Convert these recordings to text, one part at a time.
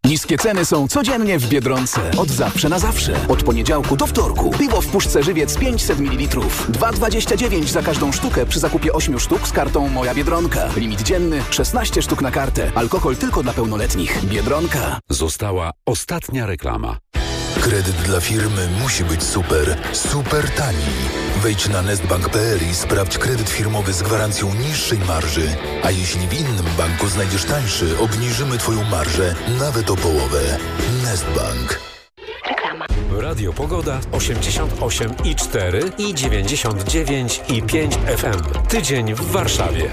Niskie ceny są codziennie w Biedronce. Od zawsze na zawsze. Od poniedziałku do wtorku. Piwo w puszce Żywiec 500 ml. 2,29 za każdą sztukę przy zakupie 8 sztuk z kartą Moja Biedronka. Limit dzienny 16 sztuk na kartę. Alkohol tylko dla pełnoletnich. Biedronka. Została ostatnia reklama. Kredyt dla firmy musi być super, super tani. Wejdź na nestbank.pl i sprawdź kredyt firmowy z gwarancją niższej marży. A jeśli w innym banku znajdziesz tańszy, obniżymy Twoją marżę nawet o połowę. Nestbank. Reklama. Radio Pogoda 88,4 i 99,5 FM. Tydzień w Warszawie.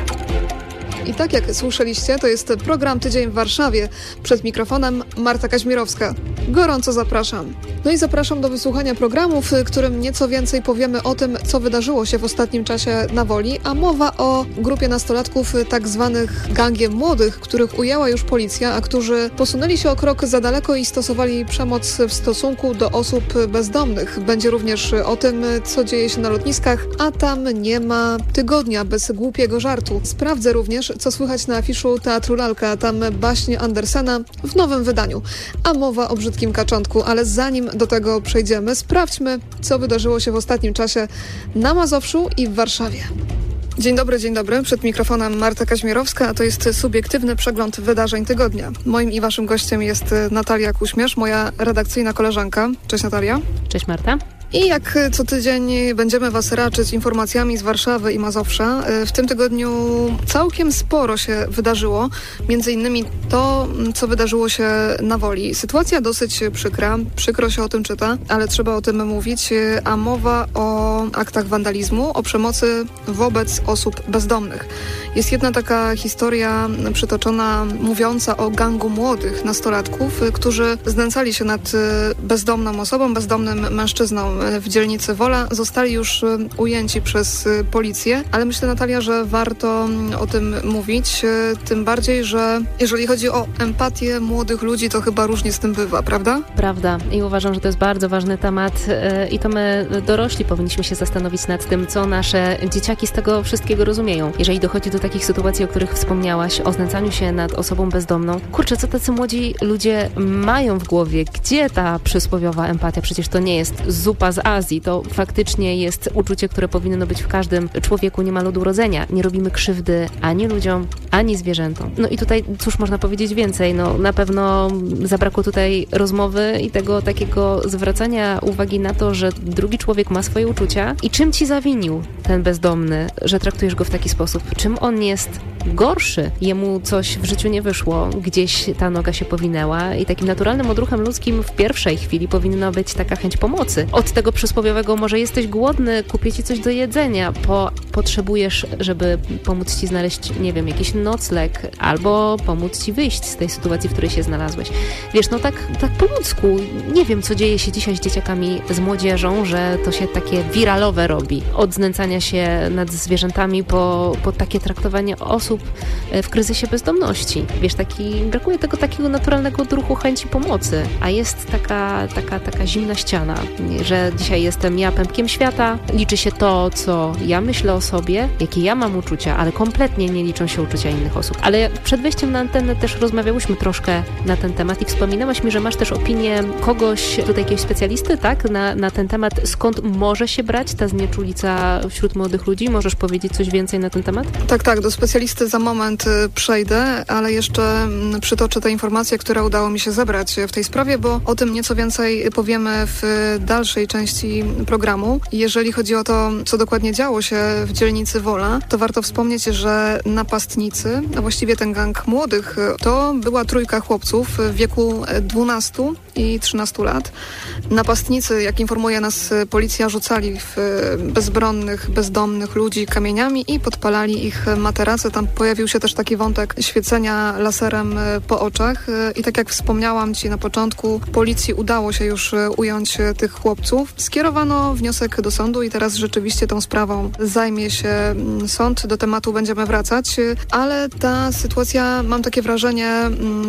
I tak jak słyszeliście, to jest program Tydzień w Warszawie. Przed mikrofonem Marta Kaźmirowska. Gorąco zapraszam. No i zapraszam do wysłuchania programu, w którym nieco więcej powiemy o tym, co wydarzyło się w ostatnim czasie na Woli, a mowa o grupie nastolatków tak zwanych gangiem młodych, których ujęła już policja, a którzy posunęli się o krok za daleko i stosowali przemoc w stosunku do osób bezdomnych. Będzie również o tym, co dzieje się na lotniskach, a tam nie ma tygodnia bez głupiego żartu. Sprawdzę również, co słychać na afiszu Teatru Lalka, tam baśnie Andersena w nowym wydaniu. A mowa o brzydkim kaczątku, ale zanim do tego przejdziemy, sprawdźmy, co wydarzyło się w ostatnim czasie na Mazowszu i w Warszawie. Dzień dobry. Przed mikrofonem Marta Kaźmierowska, a to jest subiektywny przegląd wydarzeń tygodnia. Moim i waszym gościem jest Natalia Kuśmierz, moja redakcyjna koleżanka. Cześć Natalia. Cześć Marta. I jak co tydzień będziemy was raczyć informacjami z Warszawy i Mazowsza. W tym tygodniu całkiem sporo się wydarzyło. Między innymi to, co wydarzyło się na Woli. Sytuacja dosyć przykra. Przykro się o tym czyta, ale trzeba o tym mówić. A mowa o aktach wandalizmu, o przemocy wobec osób bezdomnych. Jest jedna taka historia przytoczona, mówiąca o gangu młodych nastolatków, którzy znęcali się nad bezdomną osobą, bezdomnym mężczyzną w dzielnicy Wola. Zostali już ujęci przez policję, ale myślę, Natalia, że warto o tym mówić, tym bardziej, że jeżeli chodzi o empatię młodych ludzi, to chyba różnie z tym bywa, prawda? Prawda. I uważam, że to jest bardzo ważny temat i to my, dorośli, powinniśmy się zastanowić nad tym, co nasze dzieciaki z tego wszystkiego rozumieją. Jeżeli dochodzi do takich sytuacji, o których wspomniałaś, o znęcaniu się nad osobą bezdomną. Kurczę, co tacy młodzi ludzie mają w głowie? Gdzie ta przysłowiowa empatia? Przecież to nie jest zupa z Azji. To faktycznie jest uczucie, które powinno być w każdym człowieku niemal od urodzenia. Nie robimy krzywdy ani ludziom, ani zwierzętom. No i tutaj, cóż można powiedzieć więcej? No na pewno zabrakło tutaj rozmowy i tego takiego zwracania uwagi na to, że drugi człowiek ma swoje uczucia i czym ci zawinił ten bezdomny, że traktujesz go w taki sposób? Czym on jest gorszy? Jemu coś w życiu nie wyszło, gdzieś ta noga się powinęła i takim naturalnym odruchem ludzkim w pierwszej chwili powinna być taka chęć pomocy. Od tego przysłowiowego może jesteś głodny, kupię ci coś do jedzenia, potrzebujesz, żeby pomóc ci znaleźć, nie wiem, jakiś nocleg albo pomóc ci wyjść z tej sytuacji, w której się znalazłeś. Wiesz, no tak po ludzku. Nie wiem, co dzieje się dzisiaj z dzieciakami, z młodzieżą, że to się takie wiralowe robi. Od znęcania się nad zwierzętami po takie traktowanie osób w kryzysie bezdomności. Wiesz, brakuje tego takiego naturalnego odruchu chęci pomocy, a jest taka zimna ściana, że dzisiaj jestem ja pępkiem świata, liczy się to, co ja myślę o sobie, jakie ja mam uczucia, ale kompletnie nie liczą się uczucia innych osób. Ale przed wejściem na antenę też rozmawiałyśmy troszkę na ten temat i wspominałaś mi, że masz też opinię kogoś, tutaj jakiegoś specjalisty, tak, na ten temat, skąd może się brać ta znieczulica wśród młodych ludzi? Możesz powiedzieć coś więcej na ten temat? Tak, do specjalisty za moment przejdę, ale jeszcze przytoczę te informacje, które udało mi się zebrać w tej sprawie, bo o tym nieco więcej powiemy w dalszej części programu. Jeżeli chodzi o to, co dokładnie działo się w dzielnicy Wola, to warto wspomnieć, że napastnicy, a właściwie ten gang młodych, to była trójka chłopców w wieku 12 i 13 lat. Napastnicy, jak informuje nas policja, rzucali w bezbronnych, bezdomnych ludzi kamieniami i podpalali ich materace. Tam pojawił się też taki wątek świecenia laserem po oczach i tak jak wspomniałam ci na początku, policji udało się już ująć tych chłopców. Skierowano wniosek do sądu i teraz rzeczywiście tą sprawą zajmie się sąd. Do tematu będziemy wracać, ale ta sytuacja, mam takie wrażenie,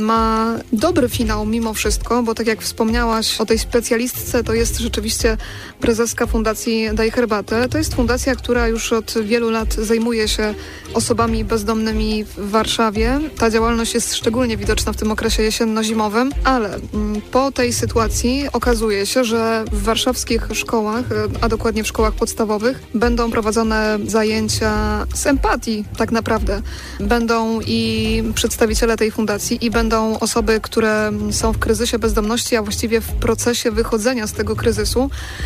ma dobry finał mimo wszystko, bo tak jak wspomniałaś o tej specjalistce, to jest rzeczywiście prezeska Fundacji Daj Herbatę. To jest fundacja, która już od wielu lat zajmuje się osobami bezdomnymi bezdomnymi w Warszawie. Ta działalność jest szczególnie widoczna w tym okresie jesienno-zimowym, ale po tej sytuacji okazuje się, że w warszawskich szkołach, a dokładnie w szkołach podstawowych, będą prowadzone zajęcia z empatii tak naprawdę. Będą i przedstawiciele tej fundacji i będą osoby, które są w kryzysie bezdomności, a właściwie w procesie wychodzenia z tego kryzysu,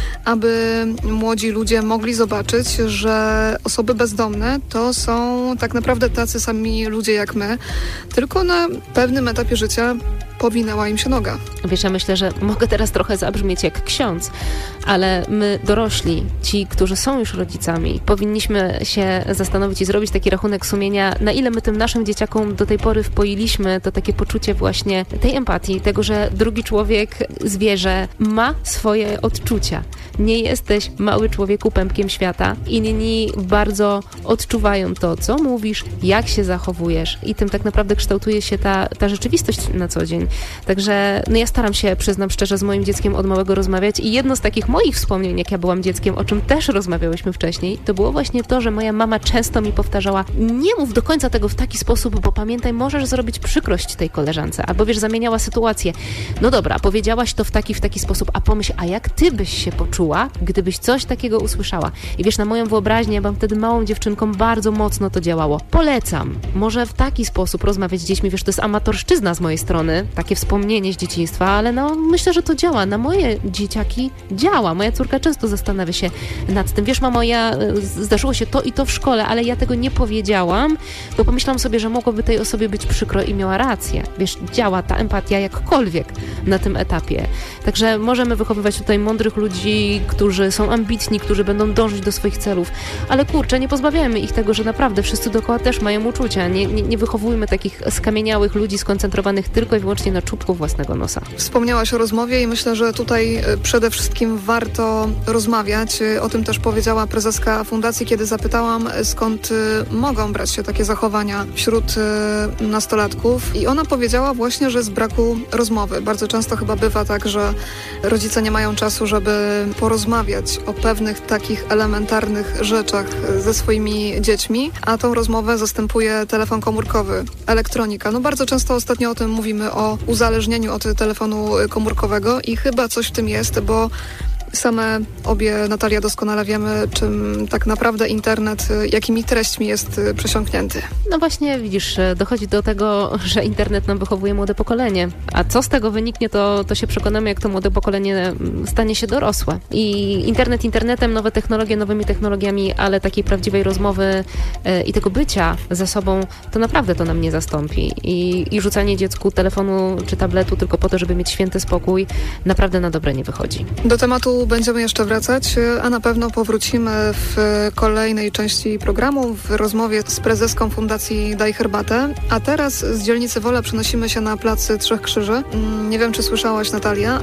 aby młodzi ludzie mogli zobaczyć, że osoby bezdomne to są tak naprawdę tacy sami ludzie jak my, tylko na pewnym etapie życia powinęła im się noga. Wiesz, ja myślę, że mogę teraz trochę zabrzmieć jak ksiądz, ale my dorośli, ci, którzy są już rodzicami, powinniśmy się zastanowić i zrobić taki rachunek sumienia, na ile my tym naszym dzieciakom do tej pory wpoiliśmy to takie poczucie właśnie tej empatii, tego, że drugi człowiek, zwierzę ma swoje odczucia. Nie jesteś, mały człowieku, pępkiem świata. Inni bardzo odczuwają to, co mówisz, jak się zachowujesz i tym tak naprawdę kształtuje się ta rzeczywistość na co dzień. Także ja staram się, przyznam szczerze, z moim dzieckiem od małego rozmawiać i jedno z takich moich wspomnień, jak ja byłam dzieckiem, o czym też rozmawiałyśmy wcześniej, to było właśnie to, że moja mama często mi powtarzała: nie mów do końca tego w taki sposób, bo pamiętaj, możesz zrobić przykrość tej koleżance. Albo wiesz, zamieniała sytuację. No dobra, powiedziałaś to w taki sposób, a pomyśl, a jak ty byś się poczuła, gdybyś coś takiego usłyszała? I wiesz, na moją wyobraźnię, ja byłam wtedy małą dziewczynką, bardzo mocno to działało. Polecam. Może w taki sposób rozmawiać z dziećmi, wiesz, to jest amatorszczyzna z mojej strony, takie wspomnienie z dzieciństwa, ale myślę, że to działa. Na moje dzieciaki działa. Moja córka często zastanawia się nad tym. Wiesz, mamo, zdarzyło się to i to w szkole, ale ja tego nie powiedziałam, bo pomyślałam sobie, że mogłoby tej osobie być przykro i miała rację. Wiesz, działa ta empatia jakkolwiek na tym etapie. Także możemy wychowywać tutaj mądrych ludzi, którzy są ambitni, którzy będą dążyć do swoich celów, ale kurczę, nie pozbawiajmy ich tego, że naprawdę wszyscy dookoła też mają uczucia. Nie wychowujmy takich skamieniałych ludzi skoncentrowanych tylko i wyłącznie na czubku własnego nosa. Wspomniałaś o rozmowie i myślę, że tutaj przede wszystkim warto rozmawiać. O tym też powiedziała prezeska fundacji, kiedy zapytałam, skąd mogą brać się takie zachowania wśród nastolatków. I ona powiedziała właśnie, że z braku rozmowy. Bardzo często chyba bywa tak, że rodzice nie mają czasu, żeby porozmawiać o pewnych takich elementarnych rzeczach ze swoimi dziećmi, a tą rozmowę zastępuje telefon komórkowy, elektronika. Bardzo często ostatnio o tym mówimy, o uzależnieniu od telefonu komórkowego i chyba coś w tym jest, bo same obie, Natalia, doskonale wiemy, czym tak naprawdę internet, jakimi treśćmi jest przesiąknięty. No właśnie, widzisz, dochodzi do tego, że internet nam wychowuje młode pokolenie. A co z tego wyniknie, to się przekonamy, jak to młode pokolenie stanie się dorosłe. I internet internetem, nowe technologie nowymi technologiami, ale takiej prawdziwej rozmowy i tego bycia ze sobą, to naprawdę to nam nie zastąpi. I rzucanie dziecku telefonu czy tabletu tylko po to, żeby mieć święty spokój, naprawdę na dobre nie wychodzi. Do tematu będziemy jeszcze wracać, a na pewno powrócimy w kolejnej części programu w rozmowie z prezeską Fundacji Daj Herbatę. A teraz z dzielnicy Wola przenosimy się na plac Trzech Krzyży. Nie wiem, czy słyszałaś, Natalia,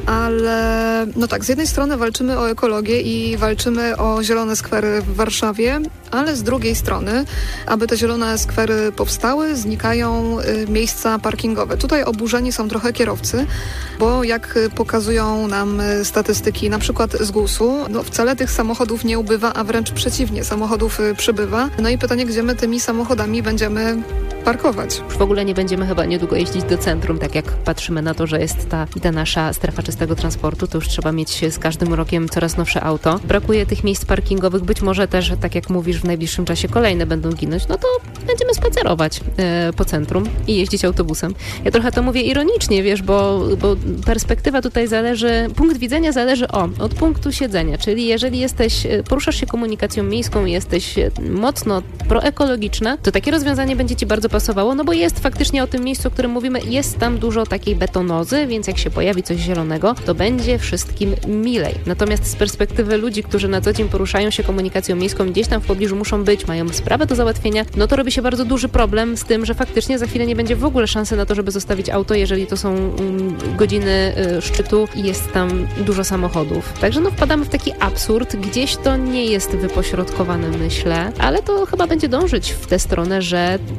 ale z jednej strony walczymy o ekologię i walczymy o zielone skwery w Warszawie, ale z drugiej strony, aby te zielone skwery powstały, znikają miejsca parkingowe. Tutaj oburzeni są trochę kierowcy, bo jak pokazują nam statystyki, na przykład z GUS-u, wcale tych samochodów nie ubywa, a wręcz przeciwnie, samochodów przybywa. No i pytanie, gdzie my tymi samochodami będziemy parkować? Już w ogóle nie będziemy chyba niedługo jeździć do centrum, tak jak patrzymy na to, że jest ta nasza strefa czystego transportu, to już trzeba mieć z każdym rokiem coraz nowsze auto. Brakuje tych miejsc parkingowych, być może też, tak jak mówisz, w najbliższym czasie kolejne będą ginąć, to będziemy spacerować po centrum i jeździć autobusem. Ja trochę to mówię ironicznie, wiesz, bo perspektywa tutaj zależy, punkt widzenia zależy od punktu siedzenia, czyli jeżeli poruszasz się komunikacją miejską i jesteś mocno proekologiczna, to takie rozwiązanie będzie ci bardzo pasowało, bo jest faktycznie o tym miejscu, o którym mówimy, jest tam dużo takiej betonozy, więc jak się pojawi coś zielonego, to będzie wszystkim milej. Natomiast z perspektywy ludzi, którzy na co dzień poruszają się komunikacją miejską, gdzieś tam w pobliżu muszą być, mają sprawę do załatwienia, to robi się bardzo duży problem z tym, że faktycznie za chwilę nie będzie w ogóle szansy na to, żeby zostawić auto, jeżeli to są godziny szczytu i jest tam dużo samochodów. Także wpadamy w taki absurd, gdzieś to nie jest wypośrodkowane, myślę, ale to chyba będzie dążyć w tę stronę, że ten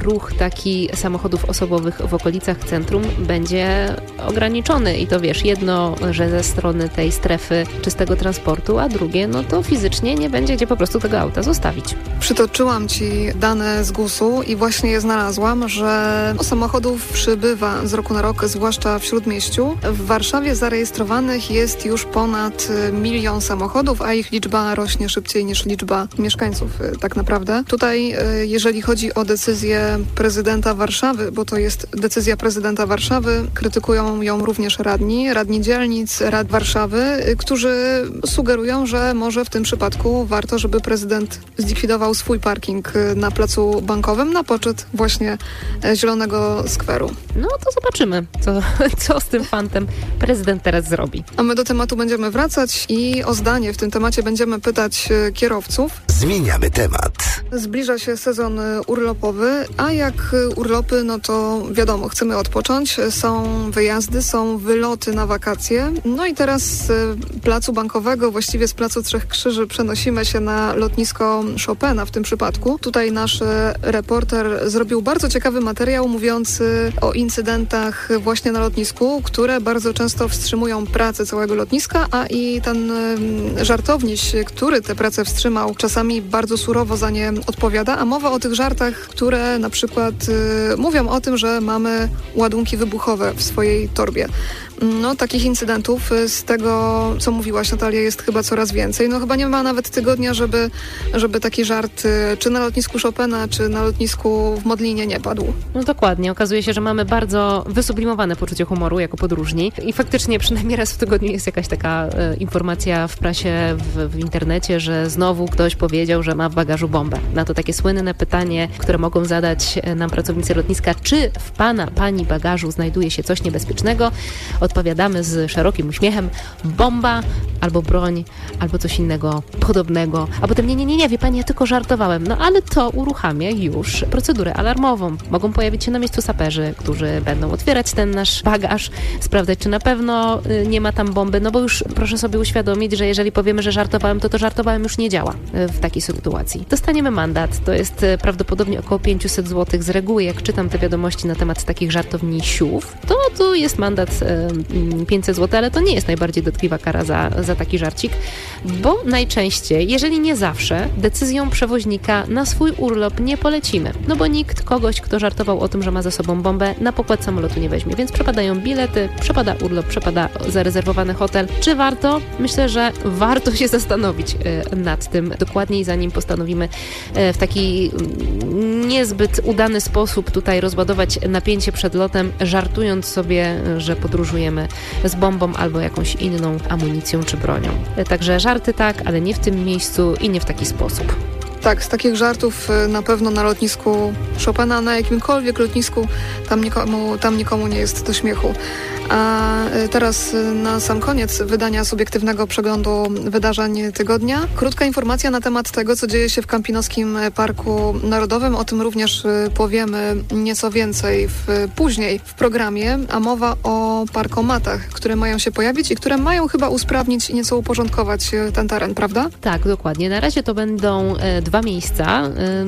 ruch taki samochodów osobowych w okolicach centrum będzie ograniczony i to wiesz, jedno, że ze strony tej strefy czystego transportu, a drugie, no to fizycznie nie będzie gdzie po prostu tego auta zostawić. Przytoczyłam Ci dane z GUS-u i właśnie je znalazłam, że samochodów przybywa z roku na rok, zwłaszcza w Śródmieściu. W Warszawie zarejestrowanych jest już ponad 1 milion samochodów, a ich liczba rośnie szybciej niż liczba mieszkańców tak naprawdę. Tutaj, jeżeli chodzi o decyzję prezydenta Warszawy, bo to jest decyzja prezydenta Warszawy, krytykują ją również radni dzielnic, rad Warszawy, którzy sugerują, że może w tym przypadku warto, żeby prezydent zlikwidował swój parking na placu Bankowym na poczet właśnie Zielonego Skweru. No to zobaczymy, co z tym fantem prezydent teraz zrobi. A my do tematu będziemy wracać i o zdanie w tym temacie będziemy pytać kierowców. Zmieniamy temat. Zbliża się sezon urlopowy, a jak urlopy, no to wiadomo, chcemy odpocząć, są wyjazdy, są wyloty na wakacje. No i teraz z placu Bankowego, właściwie z placu Trzech Krzyży przenosimy się na lotnisko Chopina w tym przypadku. Tutaj nasz reporter zrobił bardzo ciekawy materiał mówiący o incydentach właśnie na lotnisku, które bardzo często wstrzymują pracę całego lotniska, a i ten żartowniś, który tę pracę wstrzymał, czasami bardzo surowo za nie odpowiada, a mowa o tych żartach, które na przykład mówią o tym, że mamy ładunki wybuchowe w swojej torbie. No, takich incydentów z tego, co mówiłaś, Natalia, jest chyba coraz więcej. No, chyba nie ma nawet tygodnia, żeby taki żart czy na lotnisku Chopina, czy na lotnisku w Modlinie nie padł. No dokładnie. Okazuje się, że mamy bardzo wysublimowane poczucie humoru jako podróżni i faktycznie przynajmniej raz w tygodniu jest jakaś taka informacja w prasie, w internecie, że znowu ktoś powiedział, że ma w bagażu bombę. Na to takie słynne pytanie, które mogą zadać nam pracownicy lotniska, czy w pani bagażu znajduje się coś niebezpiecznego? Odpowiadamy z szerokim uśmiechem: bomba, albo broń, albo coś innego podobnego. A potem nie, wie pani, ja tylko żartowałem. No ale to uruchamia już procedurę alarmową. Mogą pojawić się na miejscu saperzy, którzy będą otwierać ten nasz bagaż, sprawdzać, czy na pewno nie ma tam bomby, no bo już proszę sobie uświadomić, że jeżeli powiemy, że żartowałem, to żartowałem już nie działa w takiej sytuacji. Dostaniemy mandat, to jest prawdopodobnie około 500 zł. Z reguły, jak czytam te wiadomości na temat takich żartownisiów, to jest mandat 500 zł, ale to nie jest najbardziej dotkliwa kara za taki żarcik, bo najczęściej, jeżeli nie zawsze, decyzją przewoźnika na swój urlop nie polecimy. No bo nikt kogoś, kto żartował o tym, że ma za sobą bombę, na pokład samolotu nie weźmie. Więc przepadają bilety, przepada urlop, przepada zarezerwowany hotel. Czy warto? Myślę, że warto się zastanowić nad tym dokładniej, zanim postanowimy w taki niezbyt udany sposób tutaj rozładować napięcie przed lotem, żartując sobie, że podróżujemy z bombą albo jakąś inną amunicją czy bronią. Także żarty tak, ale nie w tym miejscu i nie w taki sposób. Tak, z takich żartów na pewno na lotnisku Chopina, na jakimkolwiek lotnisku, tam nikomu nie jest do śmiechu. A teraz na sam koniec wydania subiektywnego przeglądu wydarzeń tygodnia. Krótka informacja na temat tego, co dzieje się w Kampinoskim Parku Narodowym. O tym również powiemy nieco więcej później w programie, a mowa o parkomatach, które mają się pojawić i które mają chyba usprawnić i nieco uporządkować ten teren, prawda? Tak, dokładnie. Na razie to będą 2 miejsca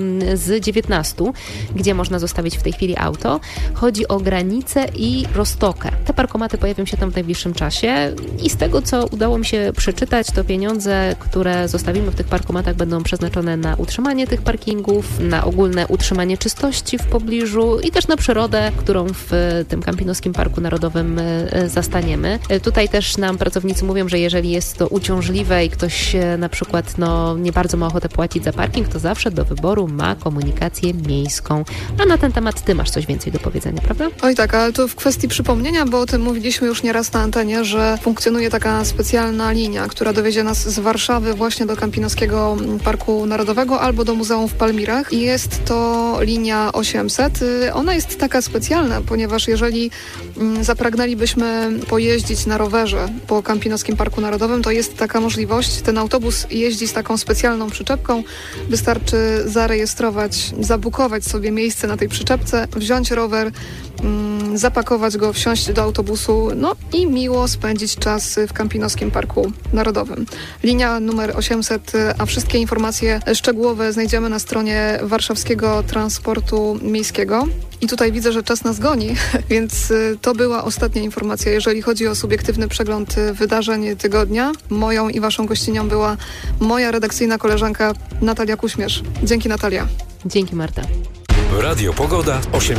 z 19, gdzie można zostawić w tej chwili auto. Chodzi o Granicę i Roztokę. Te parkomaty pojawią się tam w najbliższym czasie i z tego, co udało mi się przeczytać, to pieniądze, które zostawimy w tych parkomatach, będą przeznaczone na utrzymanie tych parkingów, na ogólne utrzymanie czystości w pobliżu i też na przyrodę, którą w tym Kampinoskim Parku Narodowym zastaniemy. Tutaj też nam pracownicy mówią, że jeżeli jest to uciążliwe i ktoś na przykład nie bardzo ma ochotę płacić za parking, to zawsze do wyboru ma komunikację miejską. A na ten temat ty masz coś więcej do powiedzenia, prawda? Oj tak, ale to w kwestii przypomnienia, bo o tym mówiliśmy już nieraz na antenie, że funkcjonuje taka specjalna linia, która dowiezie nas z Warszawy właśnie do Kampinoskiego Parku Narodowego albo do Muzeum w Palmirach i jest to linia 800. Ona jest taka specjalna, ponieważ jeżeli zapragnęlibyśmy pojeździć na rowerze po Kampinoskim Parku Narodowym, to jest taka możliwość. Ten autobus jeździ z taką specjalną przyczepką. Wystarczy zarejestrować, zabukować sobie miejsce na tej przyczepce, wziąć rower zapakować go, wsiąść do autobusu, no i miło spędzić czas w Kampinoskim Parku Narodowym. Linia numer 800, a wszystkie informacje szczegółowe znajdziemy na stronie Warszawskiego Transportu Miejskiego. I tutaj widzę, że czas nas goni, więc to była ostatnia informacja, jeżeli chodzi o subiektywny przegląd wydarzeń tygodnia. Moją i waszą gościnią była moja redakcyjna koleżanka Natalia Kuśmierz. Dzięki, Natalia. Dzięki, Marta. Radio Pogoda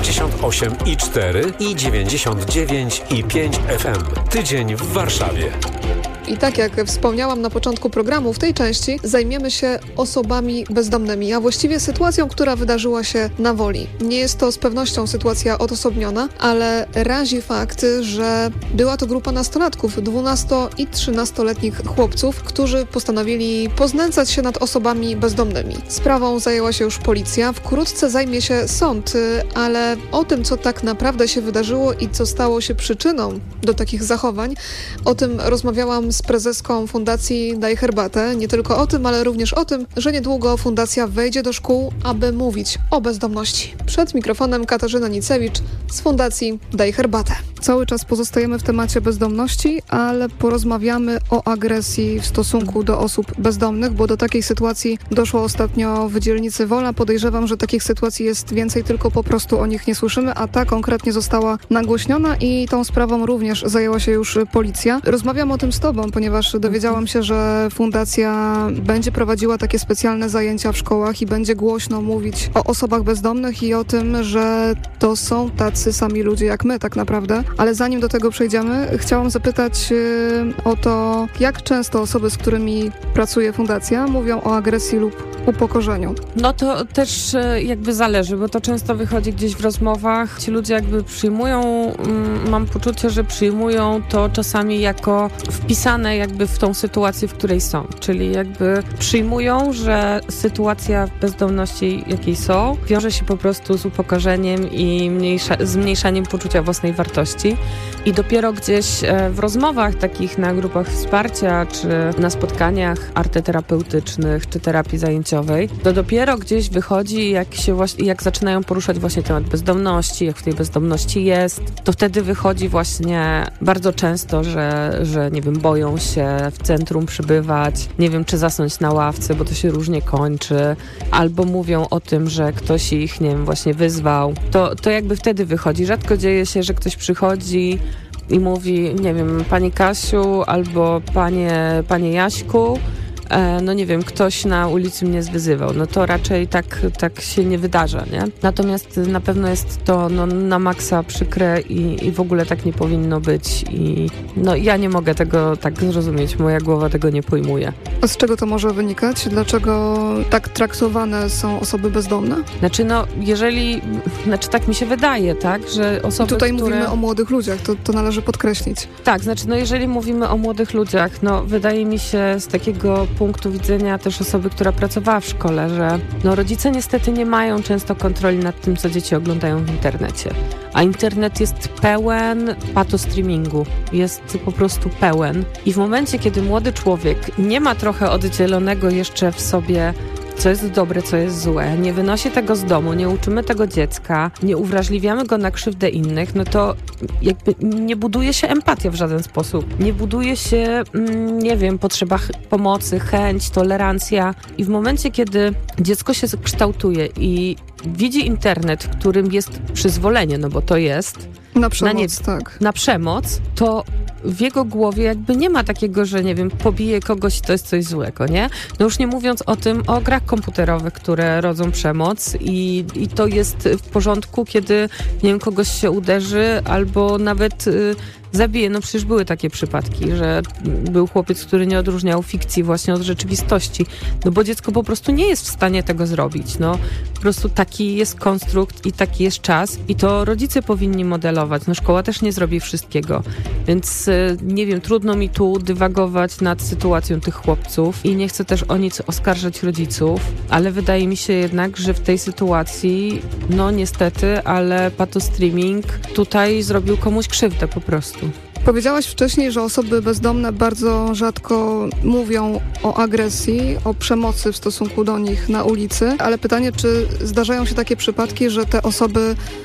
88,4 i 99,5 FM. Tydzień w Warszawie. I tak jak wspomniałam na początku programu, w tej części zajmiemy się osobami bezdomnymi, a właściwie sytuacją, która wydarzyła się na Woli. Nie jest to z pewnością sytuacja odosobniona, ale razi fakt, że była to grupa nastolatków, 12- i 13-letnich chłopców, którzy postanowili poznęcać się nad osobami bezdomnymi. Sprawą zajęła się już policja, wkrótce zajmie się sąd, ale o tym, co tak naprawdę się wydarzyło i co stało się przyczyną do takich zachowań, o tym rozmawiałam z prezeską Fundacji Daj Herbatę. Nie tylko o tym, ale również o tym, że niedługo fundacja wejdzie do szkół, aby mówić o bezdomności. Przed mikrofonem Katarzyna Nicewicz z Fundacji Daj Herbatę. Cały czas pozostajemy w temacie bezdomności, ale porozmawiamy o agresji w stosunku do osób bezdomnych, bo do takiej sytuacji doszło ostatnio w dzielnicy Wola. Podejrzewam, że takich sytuacji jest więcej, tylko po prostu o nich nie słyszymy, a ta konkretnie została nagłośniona i tą sprawą również zajęła się już policja. Rozmawiam o tym z tobą, ponieważ dowiedziałam się, że fundacja będzie prowadziła takie specjalne zajęcia w szkołach i będzie głośno mówić o osobach bezdomnych i o tym, że to są tacy sami ludzie jak my tak naprawdę. Ale zanim do tego przejdziemy, chciałam zapytać o to, jak często osoby, z którymi pracuje fundacja, mówią o agresji lub upokorzeniu. No to też jakby zależy, bo to często wychodzi gdzieś w rozmowach. Ci ludzie jakby przyjmują, mam poczucie, że przyjmują to czasami jako wpisane jakby w tą sytuację, w której są. Czyli jakby przyjmują, że sytuacja bezdomności, jakiej są, wiąże się po prostu z upokorzeniem i zmniejszaniem poczucia własnej wartości. I dopiero gdzieś w rozmowach takich na grupach wsparcia, czy na spotkaniach arteterapeutycznych, czy terapii zajęciowej, to dopiero gdzieś wychodzi, jak zaczynają poruszać właśnie temat bezdomności, jak w tej bezdomności jest, to wtedy wychodzi właśnie bardzo często, że nie wiem, boją się w centrum przybywać, nie wiem, czy zasnąć na ławce, bo to się różnie kończy, albo mówią o tym, że ktoś ich, nie wiem, właśnie wyzwał. To jakby wtedy wychodzi. Rzadko dzieje się, że ktoś przychodzi i mówi, nie wiem, pani Kasiu albo panie Jaśku, no nie wiem, ktoś na ulicy mnie zwyzywał. No to raczej tak się nie wydarza, nie? Natomiast na pewno jest to na maksa przykre i w ogóle tak nie powinno być i no ja nie mogę tego tak zrozumieć, moja głowa tego nie pojmuje. A z czego to może wynikać? Dlaczego tak traktowane są osoby bezdomne? Tak mi się wydaje, tak, że osoby, tutaj mówimy o młodych ludziach, to należy podkreślić. Tak, jeżeli mówimy o młodych ludziach, wydaje mi się z takiego punktu widzenia też osoby, która pracowała w szkole, że rodzice niestety nie mają często kontroli nad tym, co dzieci oglądają w internecie. A internet jest pełen patostreamingu. Jest po prostu pełen. I w momencie, kiedy młody człowiek nie ma trochę oddzielonego jeszcze w sobie, co jest dobre, co jest złe, nie wynosi tego z domu, nie uczymy tego dziecka, nie uwrażliwiamy go na krzywdę innych, to jakby nie buduje się empatia w żaden sposób. Nie buduje się, nie wiem, potrzeba pomocy, chęć, tolerancja. I w momencie, kiedy dziecko się kształtuje i widzi internet, w którym jest przyzwolenie, bo to jest... Na przemoc, tak. Na przemoc, to w jego głowie jakby nie ma takiego, że nie wiem, pobije kogoś i to jest coś złego, nie? Już nie mówiąc o grach komputerowych, które rodzą przemoc i to jest w porządku, kiedy, nie wiem, kogoś się uderzy albo nawet zabije. Przecież były takie przypadki, że był chłopiec, który nie odróżniał fikcji właśnie od rzeczywistości, bo dziecko po prostu nie jest w stanie tego zrobić, po prostu taki jest konstrukt i taki jest czas i to rodzice powinni modelować, szkoła też nie zrobi wszystkiego, więc nie wiem, trudno mi tu dywagować nad sytuacją tych chłopców i nie chcę też o nic oskarżać rodziców, ale wydaje mi się jednak, że w tej sytuacji, niestety, ale patostreaming tutaj zrobił komuś krzywdę po prostu. Powiedziałaś wcześniej, że osoby bezdomne bardzo rzadko mówią o agresji, o przemocy w stosunku do nich na ulicy, ale pytanie, czy zdarzają się takie przypadki, że te osoby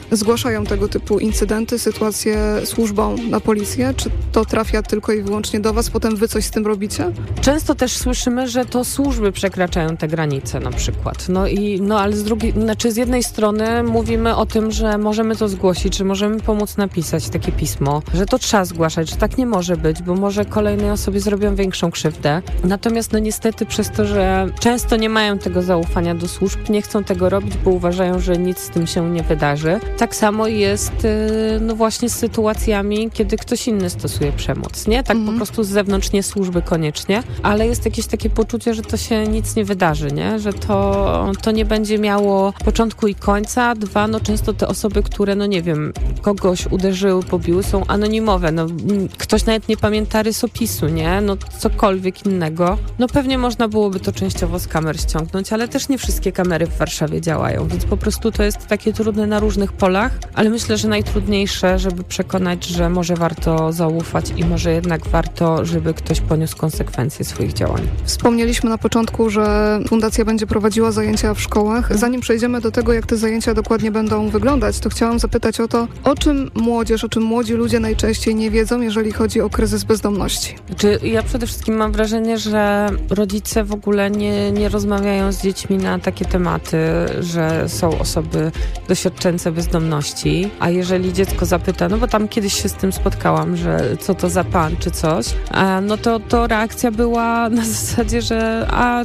zgłaszają tego typu incydenty, sytuacje służbom, na policję? Czy to trafia tylko i wyłącznie do was, potem wy coś z tym robicie? Często też słyszymy, że to służby przekraczają te granice na przykład. Ale z jednej strony mówimy o tym, że możemy to zgłosić, że możemy pomóc napisać takie pismo, że to trzeba zgłaszać, że tak nie może być, bo może kolejnej osobie zrobią większą krzywdę. Natomiast niestety przez to, że często nie mają tego zaufania do służb, nie chcą tego robić, bo uważają, że nic z tym się nie wydarzy. Tak samo jest właśnie z sytuacjami, kiedy ktoś inny stosuje przemoc, nie? Tak po prostu z zewnątrz, nie służby koniecznie, ale jest jakieś takie poczucie, że to się nic nie wydarzy, nie? Że to nie będzie miało początku i końca. Dwa, często te osoby, które, kogoś uderzyły, pobiły, są anonimowe. Ktoś nawet nie pamięta rysopisu, nie? Cokolwiek innego. Pewnie można byłoby to częściowo z kamer ściągnąć, ale też nie wszystkie kamery w Warszawie działają, więc po prostu to jest takie trudne na różnych polach, ale myślę, że najtrudniejsze, żeby przekonać, że może warto zaufać i może jednak warto, żeby ktoś poniósł konsekwencje swoich działań. Wspomnieliśmy na początku, że fundacja będzie prowadziła zajęcia w szkołach. Zanim przejdziemy do tego, jak te zajęcia dokładnie będą wyglądać, to chciałam zapytać o to, o czym młodzi ludzie najczęściej nie wiedzą, jeżeli chodzi o kryzys bezdomności. Ja przede wszystkim mam wrażenie, że rodzice w ogóle nie rozmawiają z dziećmi na takie tematy, że są osoby doświadczające bezdomności, a jeżeli dziecko zapyta, bo tam kiedyś się z tym spotkałam, że co to za pan czy coś, to reakcja była na zasadzie, że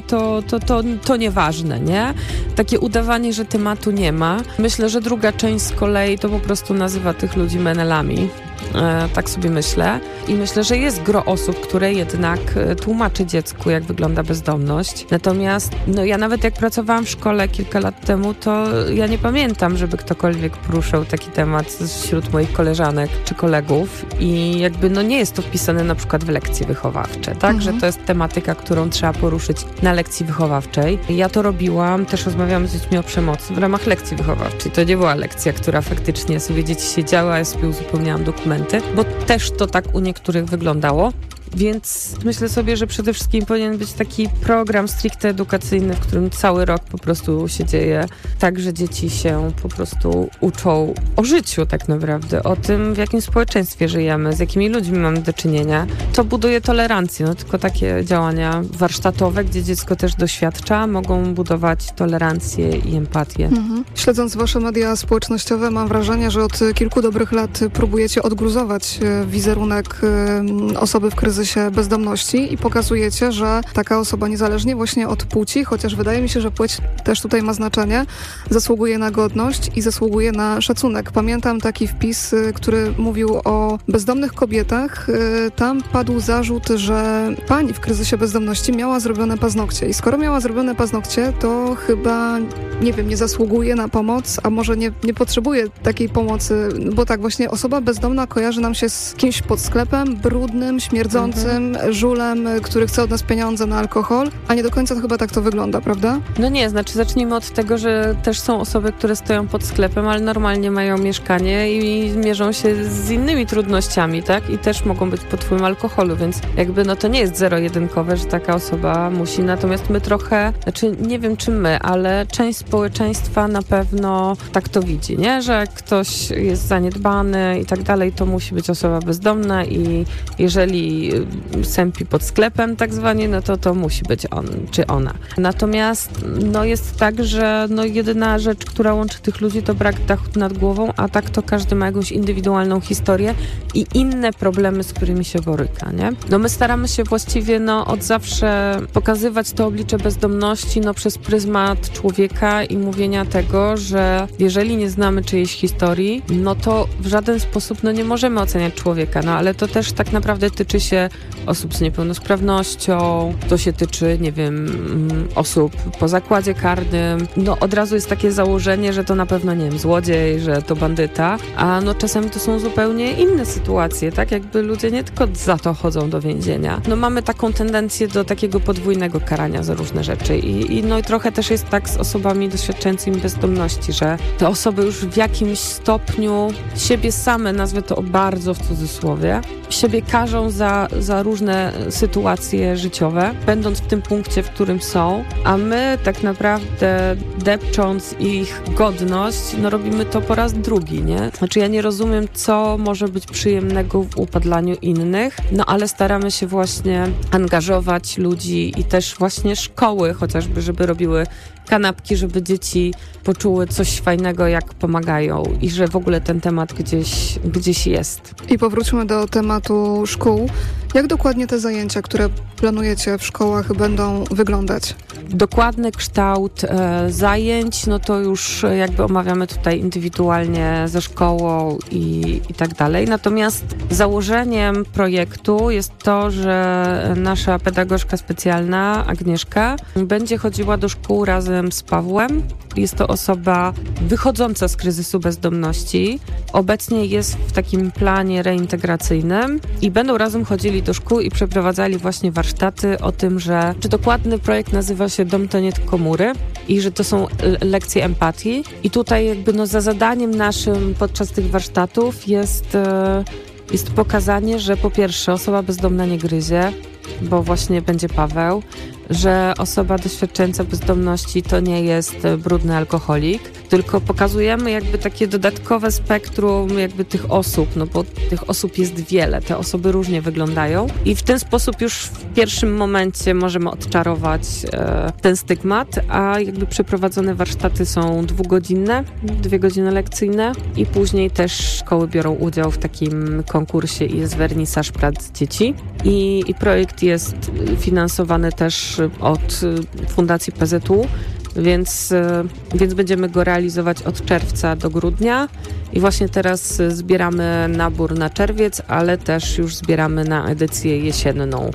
to nieważne, nie? Takie udawanie, że tematu nie ma. Myślę, że druga część z kolei to po prostu nazywa tych ludzi menelami. Tak sobie myślę. I myślę, że jest gro osób, które jednak tłumaczy dziecku, jak wygląda bezdomność. Natomiast ja nawet jak pracowałam w szkole kilka lat temu, to ja nie pamiętam, żeby ktokolwiek poruszał taki temat wśród moich koleżanek czy kolegów i nie jest to wpisane na przykład w lekcje wychowawcze, tak? Że to jest tematyka, którą trzeba poruszyć na lekcji wychowawczej. Ja to robiłam, też rozmawiałam z dziećmi o przemocy w ramach lekcji wychowawczej. To nie była lekcja, która faktycznie sobie dzieci siedziała, a ja sobie uzupełniałam dokumenty, bo też to tak u niektórych wyglądało. Więc myślę sobie, że przede wszystkim powinien być taki program stricte edukacyjny, w którym cały rok po prostu się dzieje tak, że dzieci się po prostu uczą o życiu tak naprawdę, o tym, w jakim społeczeństwie żyjemy, z jakimi ludźmi mamy do czynienia. To buduje tolerancję, tylko takie działania warsztatowe, gdzie dziecko też doświadcza, mogą budować tolerancję i empatię. Śledząc wasze media społecznościowe, mam wrażenie, że od kilku dobrych lat próbujecie odgruzować wizerunek osoby w kryzysie bezdomności i pokazujecie, że taka osoba niezależnie właśnie od płci, chociaż wydaje mi się, że płeć też tutaj ma znaczenie, zasługuje na godność i zasługuje na szacunek. Pamiętam taki wpis, który mówił o bezdomnych kobietach. Tam padł zarzut, że pani w kryzysie bezdomności miała zrobione paznokcie i skoro miała zrobione paznokcie, to chyba, nie zasługuje na pomoc, a może nie potrzebuje takiej pomocy, bo tak właśnie osoba bezdomna kojarzy nam się z kimś pod sklepem, brudnym, śmierdzącym, żulem, który chce od nas pieniądze na alkohol, a nie do końca to chyba tak to wygląda, prawda? Zacznijmy od tego, że też są osoby, które stoją pod sklepem, ale normalnie mają mieszkanie i mierzą się z innymi trudnościami, tak? I też mogą być pod wpływem alkoholu, więc to nie jest zero-jedynkowe, że taka osoba musi. Natomiast my trochę, nie wiem czy my, ale część społeczeństwa na pewno tak to widzi, nie? Że ktoś jest zaniedbany i tak dalej, to musi być osoba bezdomna i jeżeli sępi pod sklepem tak zwanie, to musi być on czy ona. Natomiast jest tak, że jedyna rzecz, która łączy tych ludzi, to brak dachu nad głową, a tak to każdy ma jakąś indywidualną historię i inne problemy, z którymi się boryka, nie? My staramy się właściwie od zawsze pokazywać to oblicze bezdomności przez pryzmat człowieka i mówienia tego, że jeżeli nie znamy czyjejś historii, to w żaden sposób nie możemy oceniać człowieka, ale to też tak naprawdę tyczy się osób z niepełnosprawnością, to się tyczy, osób po zakładzie karnym. Od razu jest takie założenie, że to na pewno, złodziej, że to bandyta, a czasami to są zupełnie inne sytuacje, tak? Jakby ludzie nie tylko za to chodzą do więzienia. Mamy taką tendencję do takiego podwójnego karania za różne rzeczy i trochę też jest tak z osobami doświadczającymi bezdomności, że te osoby już w jakimś stopniu siebie same, nazwę to bardzo w cudzysłowie, siebie karzą za za różne sytuacje życiowe, będąc w tym punkcie, w którym są, a my tak naprawdę depcząc ich godność, robimy to po raz drugi, nie? Znaczy ja nie rozumiem, co może być przyjemnego w upadlaniu innych, ale staramy się właśnie angażować ludzi i też właśnie szkoły chociażby, żeby robiły kanapki, żeby dzieci poczuły coś fajnego, jak pomagają i że w ogóle ten temat gdzieś jest. I powróćmy do tematu szkół. Jak dokładnie te zajęcia, które planujecie w szkołach, będą wyglądać? Dokładny kształt zajęć, to już jakby omawiamy tutaj indywidualnie ze szkołą i tak dalej. Natomiast założeniem projektu jest to, że nasza pedagogzka specjalna, Agnieszka, będzie chodziła do szkół razem z Pawłem. Jest to osoba wychodząca z kryzysu bezdomności. Obecnie jest w takim planie reintegracyjnym i będą razem chodzili do szkół i przeprowadzali właśnie warsztaty o tym, że dokładny projekt nazywa się Dom to nie tylko mury i że to są lekcje empatii. I tutaj jakby za zadaniem naszym podczas tych warsztatów jest pokazanie, że po pierwsze osoba bezdomna nie gryzie, bo właśnie będzie Paweł, że osoba doświadczająca bezdomności to nie jest brudny alkoholik, tylko pokazujemy jakby takie dodatkowe spektrum jakby tych osób, bo tych osób jest wiele, te osoby różnie wyglądają i w ten sposób już w pierwszym momencie możemy odczarować ten stygmat, a jakby przeprowadzone warsztaty są 2-godzinne, 2 godziny lekcyjne i później też szkoły biorą udział w takim konkursie i jest wernisaż prac dzieci i projekt jest finansowany też od Fundacji PZU, więc będziemy go realizować od czerwca do grudnia i właśnie teraz zbieramy nabór na czerwiec, ale też już zbieramy na edycję jesienną,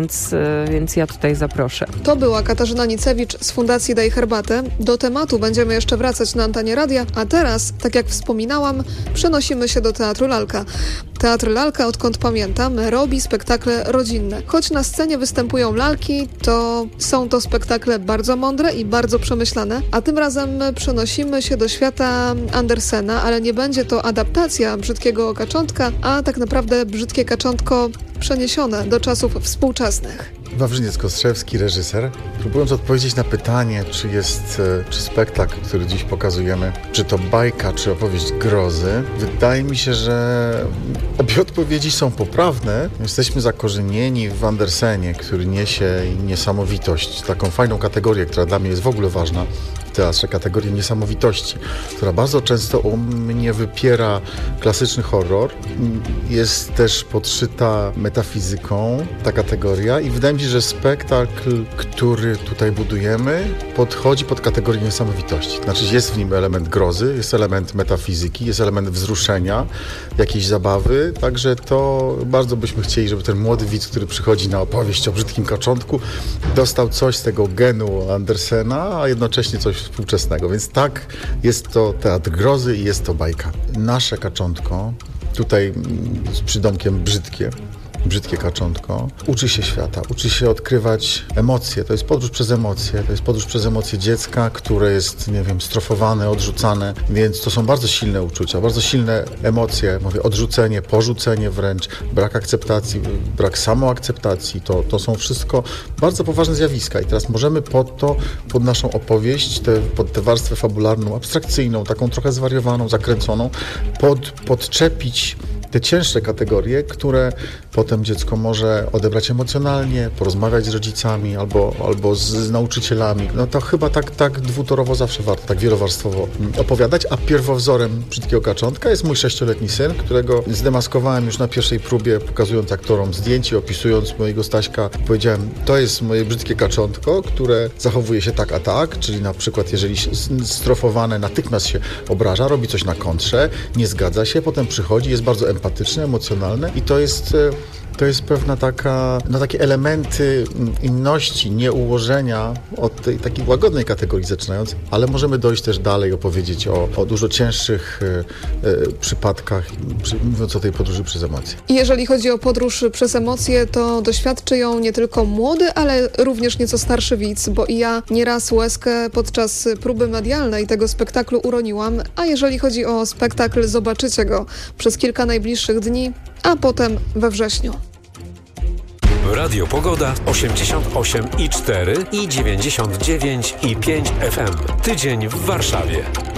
więc ja tutaj zaproszę. To była Katarzyna Nicewicz z Fundacji Daj Herbatę. Do tematu będziemy jeszcze wracać na antenie radia, a teraz, tak jak wspominałam, przenosimy się do Teatru Lalka. Teatr Lalka, odkąd pamiętam, robi spektakle rodzinne. Choć na scenie występują lalki, to są to spektakle bardzo mądre i bardzo przemyślane, a tym razem przenosimy się do świata Andersena, ale nie będzie to adaptacja Brzydkiego Kaczątka, a tak naprawdę Brzydkie Kaczątko przeniesione do czasów współczesnych. Wawrzyniec Kostrzewski, reżyser. Próbując odpowiedzieć na pytanie, czy spektakl, który dziś pokazujemy, czy to bajka, czy opowieść grozy, wydaje mi się, że obie odpowiedzi są poprawne. Jesteśmy zakorzenieni w Andersenie, który niesie niesamowitość, taką fajną kategorię, która dla mnie jest w ogóle ważna w teatrze, kategorię niesamowitości, która bardzo często u mnie wypiera klasyczny horror. Jest też podszyta metafizyką ta kategoria i wydaje mi się, że spektakl, który tutaj budujemy, podchodzi pod kategorię niesamowitości. Znaczy jest w nim element grozy, jest element metafizyki, jest element wzruszenia, jakiejś zabawy, także to bardzo byśmy chcieli, żeby ten młody widz, który przychodzi na opowieść o Brzydkim Kaczątku, dostał coś z tego genu Andersena, a jednocześnie coś współczesnego. Więc tak, jest to teatr grozy i jest to bajka. Nasze Kaczątko, tutaj z przydomkiem Brzydkie Kaczątko, uczy się świata, uczy się odkrywać emocje. To jest podróż przez emocje dziecka, które jest, strofowane, odrzucane, więc to są bardzo silne uczucia, bardzo silne emocje. Mówię, odrzucenie, porzucenie wręcz, brak akceptacji, brak samoakceptacji. To są wszystko bardzo poważne zjawiska i teraz możemy pod naszą opowieść, pod tę warstwę fabularną, abstrakcyjną, taką trochę zwariowaną, zakręconą, podczepić te cięższe kategorie, które potem dziecko może odebrać emocjonalnie, porozmawiać z rodzicami albo z nauczycielami. To chyba tak dwutorowo zawsze warto, tak wielowarstwowo opowiadać, a pierwowzorem Brzydkiego Kaczątka jest mój 6-letni syn, którego zdemaskowałem już na pierwszej próbie, pokazując aktorom zdjęcie, opisując mojego Staśka. Powiedziałem, to jest moje Brzydkie Kaczątko, które zachowuje się tak a tak, czyli na przykład jeżeli strofowane natychmiast się obraża, robi coś na kontrze, nie zgadza się, potem przychodzi, jest bardzo empatyczne, emocjonalne i to jest pewna takie elementy inności, nieułożenia od tej takiej łagodnej kategorii zaczynając, ale możemy dojść też dalej, opowiedzieć o dużo cięższych przypadkach, mówiąc o tej podróży przez emocje. I jeżeli chodzi o podróż przez emocje, to doświadczy ją nie tylko młody, ale również nieco starszy widz, bo i ja nieraz łezkę podczas próby medialnej tego spektaklu uroniłam, a jeżeli chodzi o spektakl, zobaczycie go przez kilka najbliższych dni, a potem we wrześniu. Radio Pogoda 88,4 i 99,5 FM. Tydzień w Warszawie.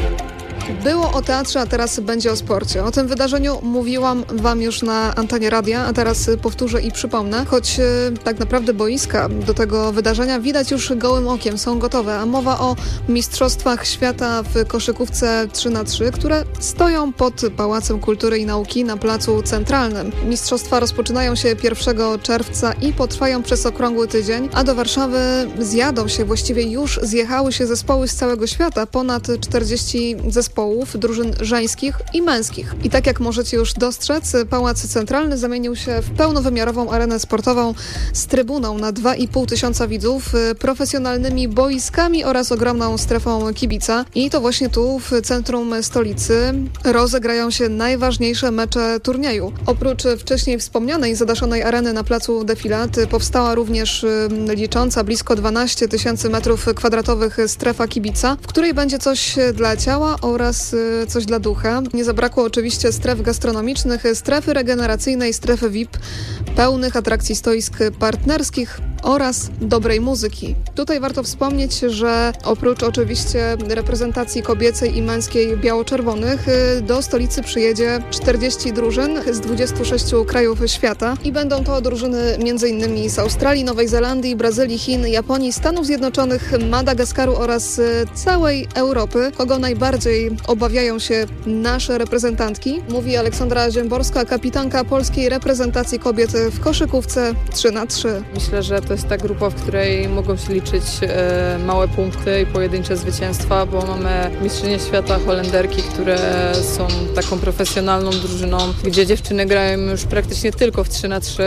Było o teatrze, a teraz będzie o sporcie. O tym wydarzeniu mówiłam Wam już na antenie radia, a teraz powtórzę i przypomnę. Choć tak naprawdę boiska do tego wydarzenia widać już gołym okiem, są gotowe. A mowa o Mistrzostwach Świata w koszykówce 3x3, które stoją pod Pałacem Kultury i Nauki na Placu Centralnym. Mistrzostwa rozpoczynają się 1 czerwca i potrwają przez okrągły tydzień, a do Warszawy zjadą się, właściwie już zjechały się zespoły z całego świata, ponad 40 zespołów, drużyn żeńskich i męskich. I tak jak możecie już dostrzec, Pałac Centralny zamienił się w pełnowymiarową arenę sportową z trybuną na 2,5 tysiąca widzów, profesjonalnymi boiskami oraz ogromną strefą kibica. I to właśnie tu, w centrum stolicy, rozegrają się najważniejsze mecze turnieju. Oprócz wcześniej wspomnianej zadaszonej areny na placu Defilat, powstała również licząca blisko 12 tysięcy metrów kwadratowych strefa kibica, w której będzie coś dla ciała oraz coś dla ducha. Nie zabrakło oczywiście stref gastronomicznych, strefy regeneracyjnej, strefy VIP, pełnych atrakcji stoisk partnerskich oraz dobrej muzyki. Tutaj warto wspomnieć, że oprócz oczywiście reprezentacji kobiecej i męskiej biało-czerwonych do stolicy przyjedzie 40 drużyn z 26 krajów świata i będą to drużyny m.in. z Australii, Nowej Zelandii, Brazylii, Chin, Japonii, Stanów Zjednoczonych, Madagaskaru oraz całej Europy. Kogo najbardziej obawiają się nasze reprezentantki? Mówi Aleksandra Ziemborska, kapitanka polskiej reprezentacji kobiet w koszykówce 3x3. Myślę, że to jest ta grupa, w której mogą się liczyć małe punkty i pojedyncze zwycięstwa, bo mamy mistrzynie świata Holenderki, które są taką profesjonalną drużyną, gdzie dziewczyny grają już praktycznie tylko w 3x3.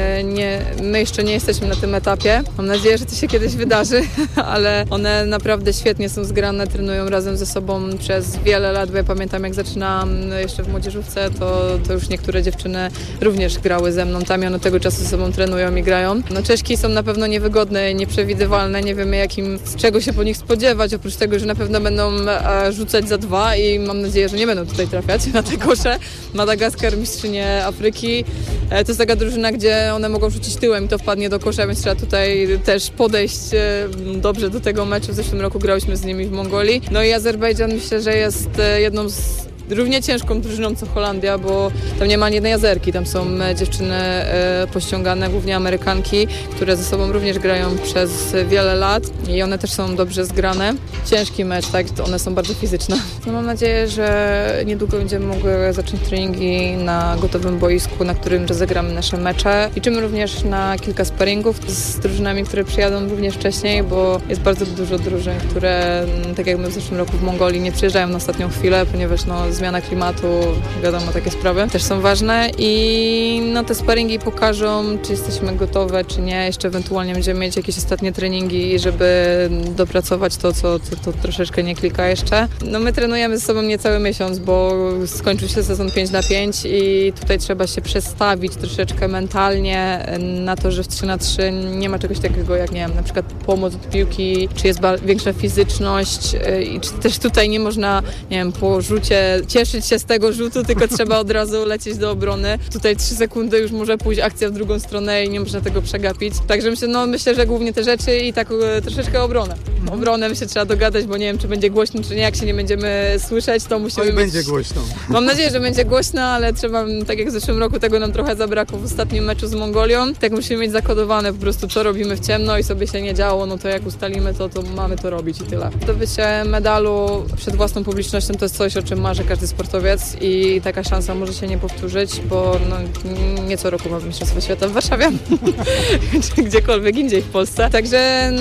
My jeszcze nie jesteśmy na tym etapie. Mam nadzieję, że to się kiedyś wydarzy, ale one naprawdę świetnie są zgrane, trenują razem ze sobą przez wiele lat, bo ja pamiętam, jak zaczynałam jeszcze w młodzieżówce, to już niektóre dziewczyny również grały ze mną tam i one tego czasu ze sobą trenują i grają. No Czeszki są na pewno niewygodne, nieprzewidywalne, nie wiemy z czego się po nich spodziewać, oprócz tego, że na pewno będą rzucać za 2 i mam nadzieję, że nie będą tutaj trafiać na te kosze. Madagaskar, mistrzynie Afryki, to jest taka drużyna, gdzie one mogą rzucić tyłem i to wpadnie do kosza, więc trzeba tutaj też podejść dobrze do tego meczu. W zeszłym roku grałyśmy z nimi w Mongolii. No i Azerbejdżan myślę, że jest jedną z równie ciężką drużyną co Holandia, bo tam nie ma ani jednej Azerki, tam są dziewczyny pościągane, głównie Amerykanki, które ze sobą również grają przez wiele lat i one też są dobrze zgrane. Ciężki mecz, tak, one są bardzo fizyczne. No, mam nadzieję, że niedługo będziemy mogły zacząć treningi na gotowym boisku, na którym rozegramy nasze mecze. Liczymy również na kilka sparingów z drużynami, które przyjadą również wcześniej, bo jest bardzo dużo drużyn, które, tak jak my w zeszłym roku w Mongolii, nie przyjeżdżają na ostatnią chwilę, ponieważ zmiana klimatu, wiadomo, takie sprawy też są ważne i te sparingi pokażą, czy jesteśmy gotowe, czy nie. Jeszcze ewentualnie będziemy mieć jakieś ostatnie treningi, żeby dopracować to troszeczkę nie klika jeszcze. My trenujemy ze sobą niecały miesiąc, bo skończył się sezon 5x5 i tutaj trzeba się przestawić troszeczkę mentalnie na to, że w 3x3 nie ma czegoś takiego jak, nie wiem, na przykład pomoc od piłki, czy jest większa fizyczność i czy też tutaj nie można, nie wiem, po rzucie cieszyć się z tego rzutu, tylko trzeba od razu lecieć do obrony. Tutaj 3 sekundy już może pójść akcja w drugą stronę i nie można tego przegapić. Także myślę, że głównie te rzeczy i tak troszeczkę obronę. Obronę myślę, trzeba dogadać, bo nie wiem, czy będzie głośno, czy nie. Jak się nie będziemy słyszeć, to musimy mieć... będzie głośno. Mam nadzieję, że będzie głośno, ale trzeba, tak jak w zeszłym roku, tego nam trochę zabrakło w ostatnim meczu z Mongolią. Tak musimy mieć zakodowane po prostu, co robimy w ciemno i sobie się nie działo, to jak ustalimy to mamy to robić i tyle. Zdobycie medalu przed własną publicznością to jest coś, o czym marzy każdy sportowiec i taka szansa może się nie powtórzyć, bo nie co roku mamy Mistrzostwa Świata w Warszawie, czy gdziekolwiek indziej w Polsce. Także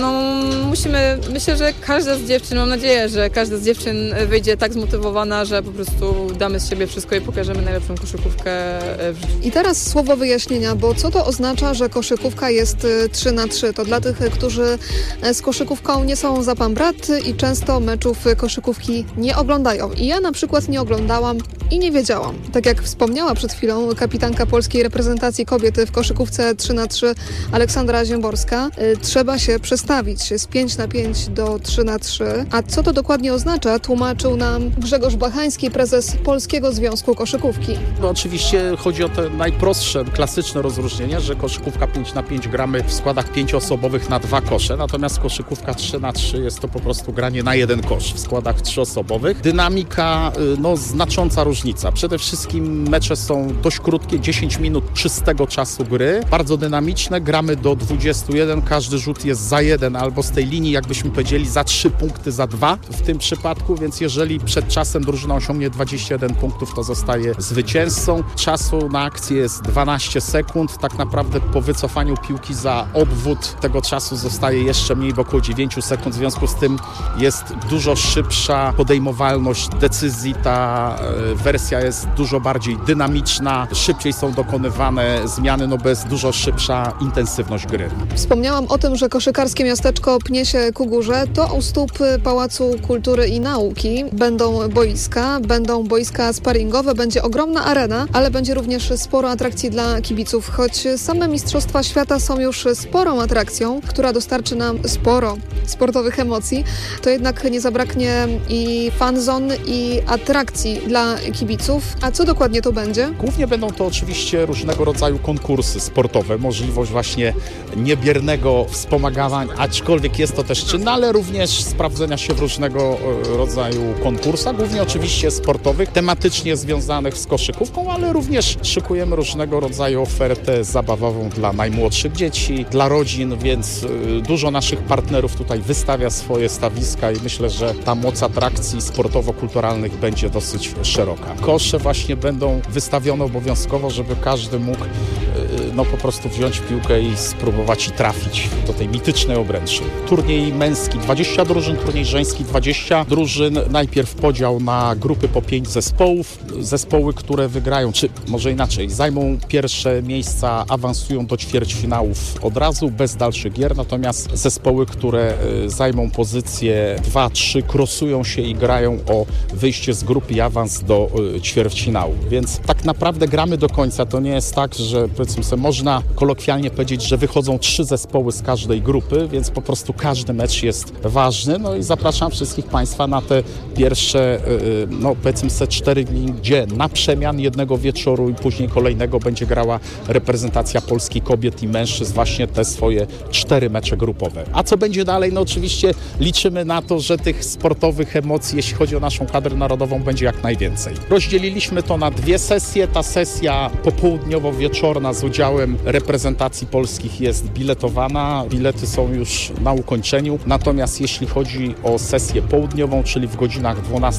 myślę, że każda z dziewczyn, mam nadzieję, że każda z dziewczyn wyjdzie tak zmotywowana, że po prostu damy z siebie wszystko i pokażemy najlepszą koszykówkę w życiu. I teraz słowo wyjaśnienia, bo co to oznacza, że koszykówka jest 3x3? To dla tych, którzy z koszykówką nie są za pan brat i często meczów koszykówki nie oglądają. I ja na przykład nie oglądałam i nie wiedziałam. Tak jak wspomniała przed chwilą kapitanka polskiej reprezentacji kobiet w koszykówce 3x3 Aleksandra Ziemborska, trzeba się przestawić z 5x5 do 3x3. A co to dokładnie oznacza, tłumaczył nam Grzegorz Bachański, prezes Polskiego Związku Koszykówki. No oczywiście chodzi o te najprostsze, klasyczne rozróżnienie, że koszykówka 5x5 gramy w składach 5-osobowych na 2 kosze, natomiast koszykówka 3x3 jest to po prostu granie na 1 kosz w składach 3-osobowych. Dynamika, znacząca różnica. Przede wszystkim mecze są dość krótkie, 10 minut czystego czasu gry, bardzo dynamiczne, gramy do 21, każdy rzut jest za 1 albo z tej linii, jakbyśmy powiedzieli, za 3 punkty, za 2 w tym przypadku, więc jeżeli przed czasem drużyna osiągnie 21 punktów, to zostaje zwycięzcą. Czasu na akcję jest 12 sekund, tak naprawdę po wycofaniu piłki za obwód tego czasu zostaje jeszcze mniej, bo około 9 sekund, w związku z tym jest dużo szybsza podejmowalność decyzji, ta wersja jest dużo bardziej dynamiczna, szybciej są dokonywane zmiany, bo jest dużo szybsza intensywność gry. Wspomniałam o tym, że koszykarskie miasteczko pnie się ku górze. To u stóp Pałacu Kultury i Nauki będą boiska sparingowe, będzie ogromna arena, ale będzie również sporo atrakcji dla kibiców. Choć same Mistrzostwa Świata są już sporą atrakcją, która dostarczy nam sporo sportowych emocji, to jednak nie zabraknie i fan zone, i atrakcji dla kibiców. A co dokładnie to będzie? Głównie będą to oczywiście różnego rodzaju konkursy sportowe, możliwość właśnie niebiernego wspomagania, aczkolwiek jest to też czynne, ale również sprawdzenia się w różnego rodzaju konkursach, głównie oczywiście sportowych, tematycznie związanych z koszykówką, ale również szykujemy różnego rodzaju ofertę zabawową dla najmłodszych dzieci, dla rodzin, więc dużo naszych partnerów tutaj wystawia swoje stawiska i myślę, że ta moc atrakcji sportowo-kulturalnych będzie dosyć szeroka. Kosze właśnie będą wystawione obowiązkowo, żeby każdy mógł po prostu wziąć piłkę i spróbować i trafić do tej mitycznej obręczy. Turniej męski 20 drużyn, turniej żeński 20 drużyn. Najpierw podział na grupy po 5 zespołów. Zespoły, które wygrają, czy może inaczej, zajmą pierwsze miejsca, awansują do ćwierćfinałów od razu, bez dalszych gier. Natomiast zespoły, które zajmą pozycje 2-3, krosują się i grają o wyjście z grupy i awans do ćwierćfinału. Więc tak naprawdę gramy do końca. To nie jest tak, że powiedzmy sobie, można kolokwialnie powiedzieć, że wychodzą 3 zespoły z każdej grupy, więc po prostu każdy mecz jest ważny. No i zapraszam wszystkich Państwa na te pierwsze, powiedzmy sobie 4 dni, gdzie na przemian jednego wieczoru i później kolejnego będzie grała reprezentacja Polski kobiet i mężczyzn, właśnie te swoje 4 mecze grupowe. A co będzie dalej? No oczywiście liczymy na to, że tych sportowych emocji, jeśli chodzi o naszą kadrę narodową, będzie jak najwięcej. Rozdzieliliśmy to na 2 sesje. Ta sesja popołudniowo-wieczorna z udziałem reprezentacji polskich jest biletowana. Bilety są już na ukończeniu. Natomiast jeśli chodzi o sesję południową, czyli w godzinach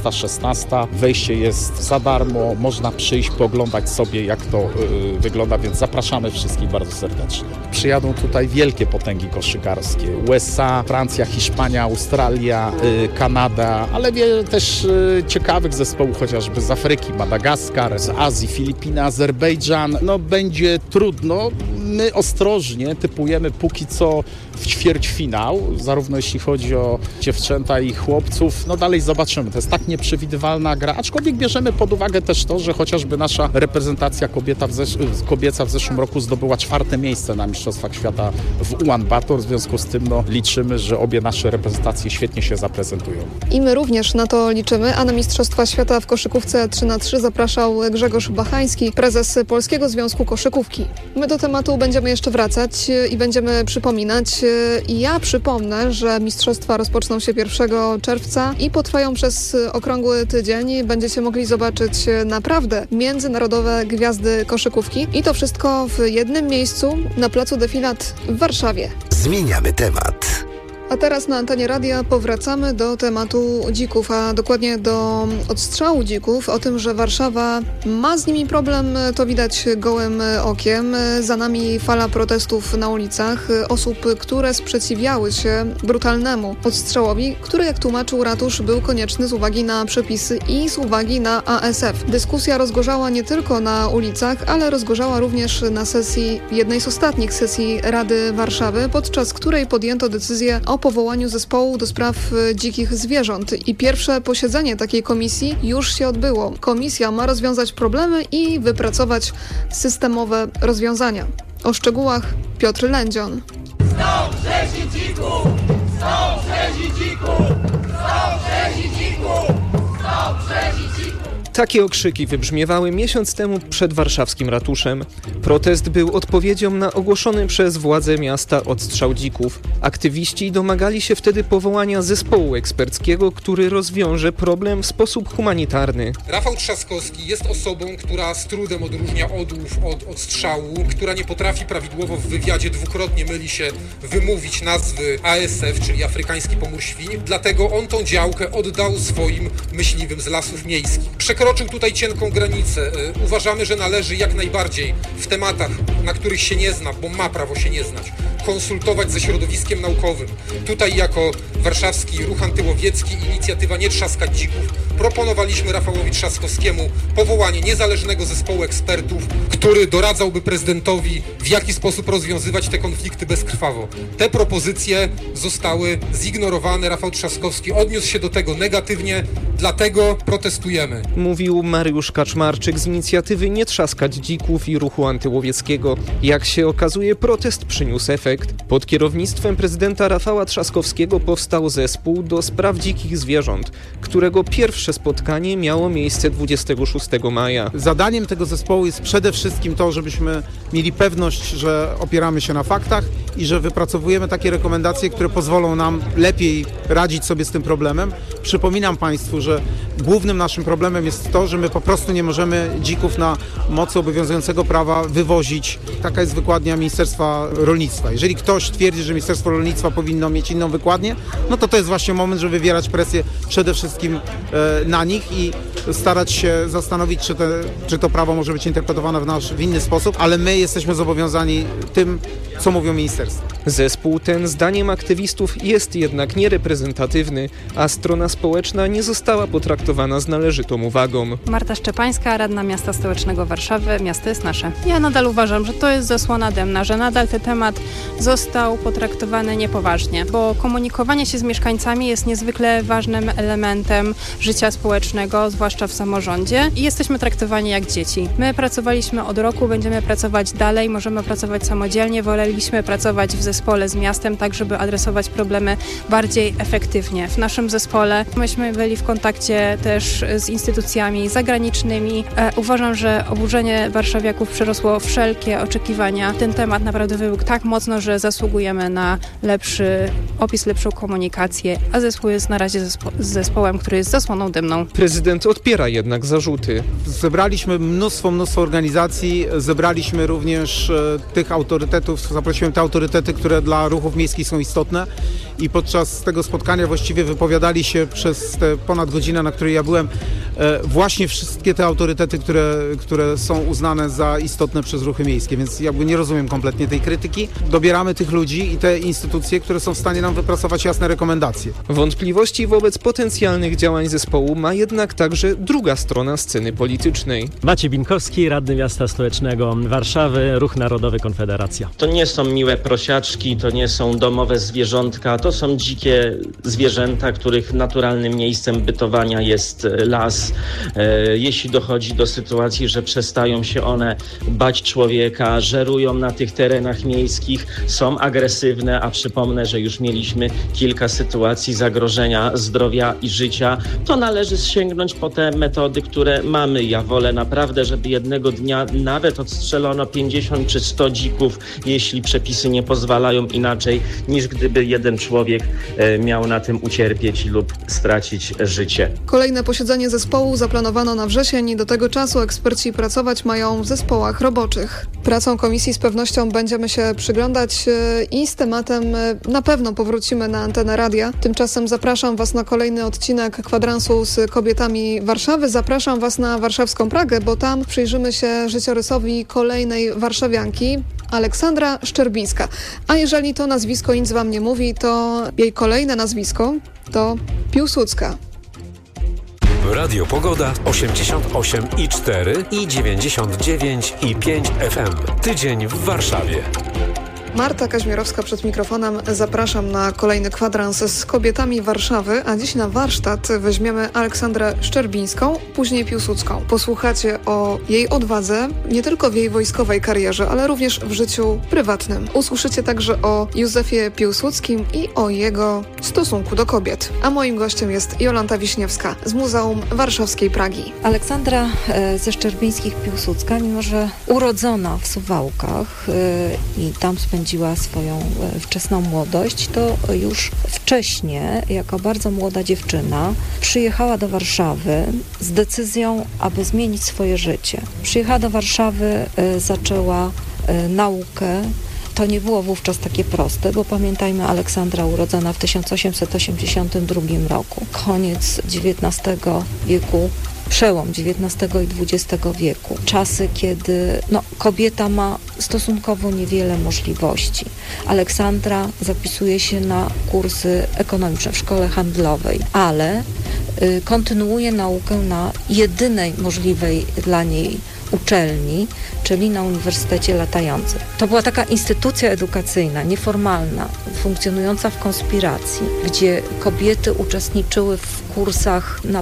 12-16, wejście jest za darmo. Można przyjść, pooglądać sobie, jak to wygląda, więc zapraszamy wszystkich bardzo serdecznie. Przyjadą tutaj wielkie potęgi koszykarskie. USA, Francja, Hiszpania, Australia, Kanada, ale wiele też ciekawych zespołów, chociażby z Afryki, Madagaskar, z Azji, Filipiny, Azerbejdżan. Będzie trudno. My ostrożnie typujemy póki co w ćwierćfinał, zarówno jeśli chodzi o dziewczęta i chłopców. Dalej zobaczymy. To jest tak nieprzewidywalna gra, aczkolwiek bierzemy pod uwagę też to, że chociażby nasza reprezentacja kobieca w zeszłym roku zdobyła 4. miejsce na Mistrzostwach Świata w Ulaanbaatar. W związku z tym liczymy, że obie nasze reprezentacje świetnie się zaprezentują. I my również na to liczymy, a na Mistrzostwa Świata w koszykówce 3x3 zapraszał Grzegorz Bachański, prezes Polskiego Związku Koszykówki. My do tematu będziemy jeszcze wracać i będziemy przypominać. I ja przypomnę, że mistrzostwa rozpoczną się 1 czerwca i potrwają przez okrągły tydzień. Będziecie mogli zobaczyć naprawdę międzynarodowe gwiazdy koszykówki i to wszystko w jednym miejscu na placu Defilat w Warszawie. Zmieniamy temat. A teraz na antenie radia powracamy do tematu dzików, a dokładnie do odstrzału dzików. O tym, że Warszawa ma z nimi problem, to widać gołym okiem. Za nami fala protestów na ulicach osób, które sprzeciwiały się brutalnemu odstrzałowi, który, jak tłumaczył ratusz, był konieczny z uwagi na przepisy i z uwagi na ASF. Dyskusja rozgorzała nie tylko na ulicach, ale rozgorzała również na jednej z ostatnich sesji Rady Warszawy, podczas której podjęto decyzję o powołaniu zespołu do spraw dzikich zwierząt i pierwsze posiedzenie takiej komisji już się odbyło. Komisja ma rozwiązać problemy i wypracować systemowe rozwiązania. O szczegółach Piotr Lędzion. Stop rzezi dziku! Stop rzezi dziku! Stop rzezi dziku! Stop rzezi dziku! Takie okrzyki wybrzmiewały miesiąc temu przed warszawskim ratuszem. Protest był odpowiedzią na ogłoszony przez władze miasta odstrzał dzików. Aktywiści domagali się wtedy powołania zespołu eksperckiego, który rozwiąże problem w sposób humanitarny. Rafał Trzaskowski jest osobą, która z trudem odróżnia odłów od odstrzału, która nie potrafi prawidłowo w wywiadzie, dwukrotnie myli się wymówić nazwy ASF, czyli Afrykański Pomór Świń, dlatego on tą działkę oddał swoim myśliwym z lasów miejskich. Przekroczył tutaj cienką granicę. Uważamy, że należy jak najbardziej w tematach, na których się nie zna, bo ma prawo się nie znać, konsultować ze środowiskiem naukowym. Tutaj jako Warszawski Ruch Antyłowiecki, inicjatywa Nie Trzaskać Dzików, proponowaliśmy Rafałowi Trzaskowskiemu powołanie niezależnego zespołu ekspertów, który doradzałby prezydentowi, w jaki sposób rozwiązywać te konflikty bezkrwawo. Te propozycje zostały zignorowane. Rafał Trzaskowski odniósł się do tego negatywnie, dlatego protestujemy. Mówił Mariusz Kaczmarczyk z inicjatywy Nie Trzaskać Dzików i Ruchu Antyłowieckiego. Jak się okazuje, protest przyniósł efekt. Pod kierownictwem prezydenta Rafała Trzaskowskiego powstał zespół do spraw dzikich zwierząt, którego pierwsze spotkanie miało miejsce 26 maja. Zadaniem tego zespołu jest przede wszystkim to, żebyśmy mieli pewność, że opieramy się na faktach i że wypracowujemy takie rekomendacje, które pozwolą nam lepiej radzić sobie z tym problemem. Przypominam Państwu, że głównym naszym problemem jest to, że my po prostu nie możemy dzików na mocy obowiązującego prawa wywozić. Taka jest wykładnia Ministerstwa Rolnictwa. Jeżeli ktoś twierdzi, że Ministerstwo Rolnictwa powinno mieć inną wykładnię, no to jest właśnie moment, żeby wywierać presję przede wszystkim na nich i starać się zastanowić, czy to prawo może być interpretowane w inny sposób, ale my jesteśmy zobowiązani tym, co mówią ministerstwa. Zespół ten, zdaniem aktywistów, jest jednak niereprezentatywny, a strona społeczna nie została potraktowana z należytą uwagą. Marta Szczepańska, radna miasta stołecznego Warszawy. Miasto jest nasze. Ja nadal uważam, że to jest zasłona dymna, że nadal ten temat został potraktowany niepoważnie, bo komunikowanie się z mieszkańcami jest niezwykle ważnym elementem życia społecznego, zwłaszcza w samorządzie, i jesteśmy traktowani jak dzieci. My pracowaliśmy od roku, będziemy pracować dalej, możemy pracować samodzielnie, woleliśmy pracować w zespole z miastem, tak żeby adresować problemy bardziej efektywnie. W naszym zespole myśmy byli w kontakcie też z instytucjami zagranicznymi. Uważam, że oburzenie warszawiaków przerosło wszelkie oczekiwania. Ten temat naprawdę wybuchł tak mocno, że zasługujemy na lepszy opis, lepszą komunikację, a zespół jest na razie zespołem, który jest zasłoną dymną. Prezydent odpiera jednak zarzuty. Zebraliśmy mnóstwo organizacji, zebraliśmy również tych autorytetów, zaprosiłem te autorytety, które dla ruchów miejskich są istotne i podczas tego spotkania właściwie wypowiadali się przez te ponad godzinę, na której ja byłem, właśnie wszystkie te autorytety, które są uznane za istotne przez ruchy miejskie, więc jakby nie rozumiem kompletnie tej krytyki. Dobieramy tych ludzi i te instytucje, które są w stanie nam wypracować jasne rekomendacje. Wątpliwości wobec potencjalnych działań zespołu ma jednak także druga strona sceny politycznej. Maciej Binkowski, radny miasta stołecznego Warszawy, Ruch Narodowy Konfederacja. To nie są miłe prosiaczki, to nie są domowe zwierzątka, to są dzikie zwierzęta, których naturalnym miejscem bytowania jest las. Jeśli dochodzi do sytuacji, że przestają się one bać człowieka, żerują na tych terenach miejskich, są agresywne, a przypomnę, że już mieliśmy kilka sytuacji zagrożenia zdrowia i życia, to należy sięgnąć po te metody, które mamy. Ja wolę naprawdę, żeby jednego dnia nawet odstrzelono 50 czy 100 dzików, jeśli przepisy nie pozwalają inaczej, niż gdyby jeden człowiek miał na tym ucierpieć lub stracić życie. Kolejne posiedzenie zespołu zaplanowano na wrzesień. Do tego czasu eksperci pracować mają w zespołach roboczych. Pracą komisji z pewnością będziemy się przyglądać i z tematem na pewno powrócimy na antenę radia. Tymczasem zapraszam Was na kolejny odcinek Kwadransu z kobietami Warszawy. Zapraszam Was na warszawską Pragę, bo tam przyjrzymy się życiorysowi kolejnej warszawianki, Aleksandra Szczerbińska. A jeżeli to nazwisko nic Wam nie mówi, to jej kolejne nazwisko to Piłsudska. Radio Pogoda 88,4 i 99,5 FM. Tydzień w Warszawie. Marta Kaźmierowska przed mikrofonem. Zapraszam na kolejny kwadrans z kobietami Warszawy, a dziś na warsztat weźmiemy Aleksandrę Szczerbińską, później Piłsudską. Posłuchacie o jej odwadze, nie tylko w jej wojskowej karierze, ale również w życiu prywatnym. Usłyszycie także o Józefie Piłsudskim i o jego stosunku do kobiet. A moim gościem jest Jolanta Wiśniewska z Muzeum Warszawskiej Pragi. Aleksandra ze Szczerbińskich-Piłsudska, mimo że urodzona w Suwałkach i tam spędziła swoją wczesną młodość, to już wcześniej, jako bardzo młoda dziewczyna, przyjechała do Warszawy z decyzją, aby zmienić swoje życie. Przyjechała do Warszawy, zaczęła naukę. To nie było wówczas takie proste, bo pamiętajmy, Aleksandra urodzona w 1882 roku. Koniec XIX wieku, przełom XIX i XX wieku. Czasy, kiedy kobieta ma stosunkowo niewiele możliwości. Aleksandra zapisuje się na kursy ekonomiczne w szkole handlowej, ale kontynuuje naukę na jedynej możliwej dla niej uczelni, czyli na Uniwersytecie Latającym. To była taka instytucja edukacyjna, nieformalna, funkcjonująca w konspiracji, gdzie kobiety uczestniczyły w kursach na